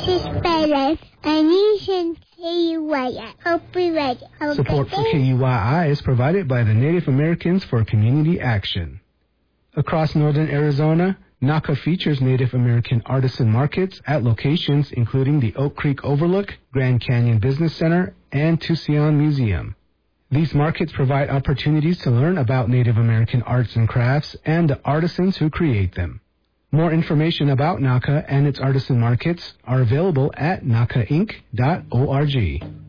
is Spanish. I need KUYI. Hope we read it. Support for KUYI is provided by the Native Americans for Community Action. Across northern Arizona, NACA features Native American artisan markets at locations including the Oak Creek Overlook, Grand Canyon Business Center, and Tucson Museum. These markets provide opportunities to learn about Native American arts and crafts and the artisans who create them. More information about NACA and its artisan markets are available at nacainc.org.